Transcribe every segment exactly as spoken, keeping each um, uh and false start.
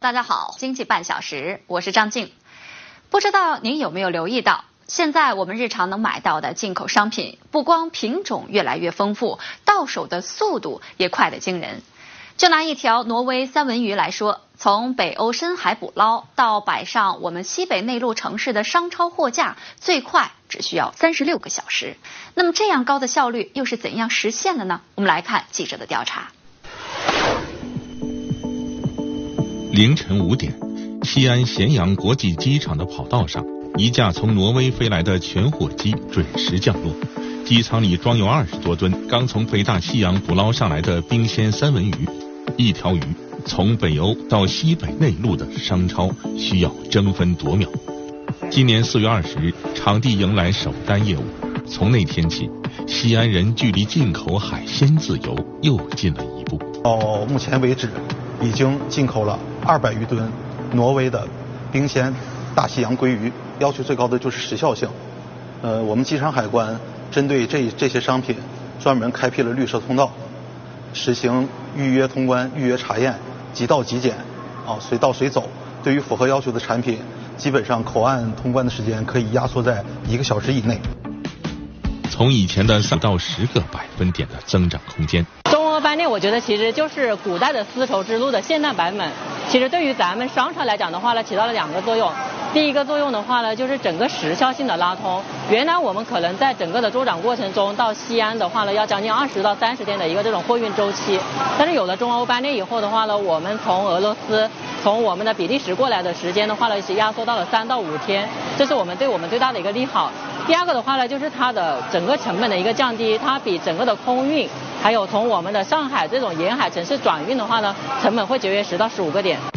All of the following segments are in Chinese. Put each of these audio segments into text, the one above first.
大家好，经济半小时，我是张静。不知道您有没有留意到，现在我们日常能买到的进口商品，不光品种越来越丰富，到手的速度也快得惊人。就拿一条挪威三文鱼来说，从北欧深海捕捞到摆上我们西北内陆城市的商超货架，最快只需要三十六个小时。那么这样高的效率又是怎样实现的呢？我们来看记者的调查。 凌晨五点，西安咸阳国际机场的跑道上，一架从挪威飞来的全货机准时降落，机舱里装有二十多吨刚从北大西洋捕捞上来的冰鲜三文鱼。一条鱼从北欧到西北内陆的商超需要争分夺秒。今年四月二十日，场地迎来首单业务。从那天起，西安人距离进口海鲜自由又近了一步。 到目前为止，已经进口了二百余吨挪威的冰鲜大西洋鲑鱼，要求最高的就是时效性。呃，我们机场海关针对这这些商品，专门开辟了绿色通道，实行预约通关、预约查验、即到即检，啊，随到随走。对于符合要求的产品，基本上口岸通关的时间可以压缩在一个小时以内。 从以前的三到十个百分点的增长空间。 中欧班列我觉得其实就是古代的丝绸之路的现代版本。其实对于咱们商超来讲的话呢，起到了两个作用。第一个作用的话呢，就是整个时效性的拉通。原来我们可能在整个的周转过程中，到西安的话呢，要将近二十到三十天的一个这种货运周期。但是有了中欧班列以后的话呢，我们从俄罗斯、从我们的比利时过来的时间的话呢，是压缩到了三到五天，这是我们对我们最大的一个利好。第二个的话呢，就是它的整个成本的一个降低，它比整个的空运，还有从我们的上海这种沿海城市转运的话呢，成本会节约十到十五个点。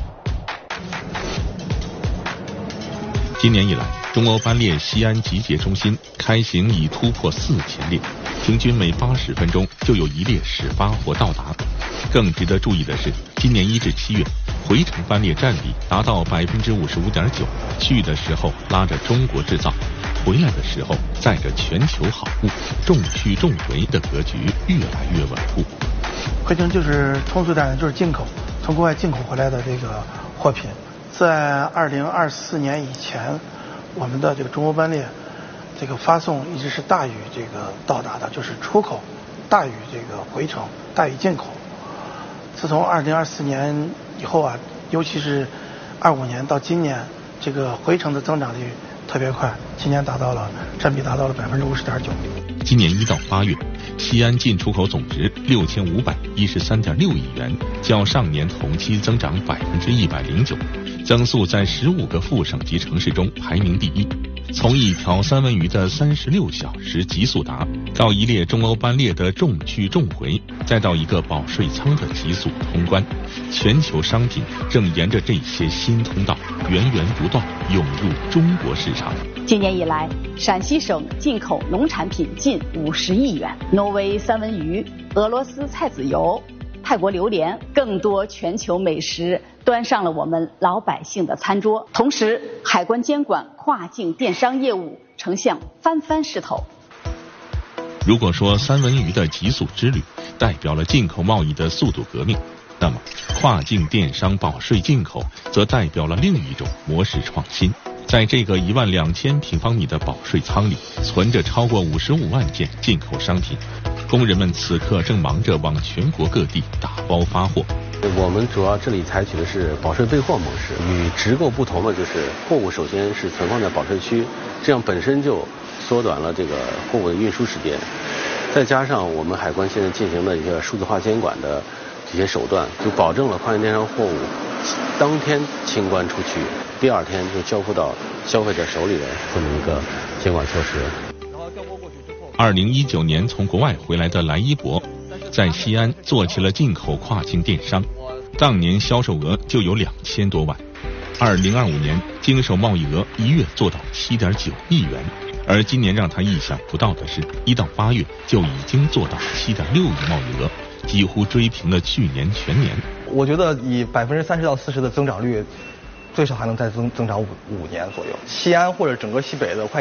今年以来，中欧班列西安集结中心开行已突破四千列，平均每八十分钟就有一列始发或到达。更值得注意的是，今年一至七月，回程班列占比达到百分之五十五点九，去的时候拉着中国制造，回来的时候载着全球好物，重去重回的格局越来越稳固。 回程就是通俗点就是进口，从国外进口回来的这个货品。在二零二四年以前，我们的这个中欧班列这个发送一直是大于这个到达的，就是出口大于这个回程，大于进口。自从二零二四年以后啊，尤其是二五年到今年，这个回程的增长率特别快，今年达到了占比达到了百分之五十点九。 今年一到八月，西安进出口总值六千五百一十三点六亿元，较上年同期增长百分之一百零九，增速在十五个副省级城市中排名第一。从一条三文鱼的三十六小时极速达，到一列中欧班列的重去重回，再到一个保税仓的极速通关，全球商品正沿着这些新通道源源不断涌入中国市场。 今年以来，陕西省进口农产品近五十亿元，挪威三文鱼、俄罗斯菜籽油、泰国榴莲，更多全球美食端上了我们老百姓的餐桌。同时，海关监管跨境电商业务呈现翻番势头。 如果说三文鱼的极速之旅代表了进口贸易的速度革命，那么跨境电商保税进口则代表了另一种模式创新。在这个一万两千平方米的保税仓里，存着超过五十五万件进口商品，工人们此刻正忙着往全国各地打包发货。 我们主要这里采取的是保税备货模式，与直购不同的就是货物首先是存放在保税区，这样本身就缩短了这个货物的运输时间，再加上我们海关现在进行的一个数字化监管的这些手段，就保证了跨境电商货物当天清关出去，第二天就交付到消费者手里的这么一个监管措施。 二零一九年从国外回来的来一博，在西安做起了进口跨境电商，当年销售额就有两千多万。二零二五年经手贸易额一跃做到七点九亿元，而今年让他意想不到的是，一到八月就已经做到七点六亿贸易额，几乎追平了去年全年。 我觉得以百分之三十到四十的增长率，最少还能再增增长五五年左右。西安或者整个西北的快